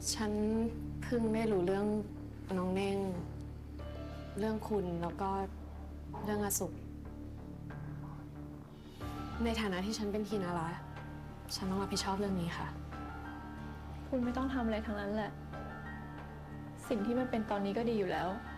ฉันเพิ่งได้รู้เรื่องน้องเน่งเรื่องคุณแล้วก็เรื่องอาสุขในฐานะที่ฉันเป็นทีนาระฉันต้องรับผิดชอบเรื่องนี้ค่ะคุณไม่ต้องทำอะไรทั้งนั้นแหละสิ่งที่มันเป็นตอนนี้ก็ดีอยู่แล้ว